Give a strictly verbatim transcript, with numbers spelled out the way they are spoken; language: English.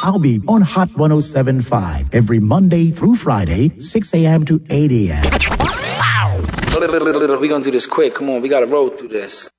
I'll be on Hot one oh seven point five every Monday through Friday, six a.m. to eight a.m. We're gonna do this quick. Come on, we gotta roll through this.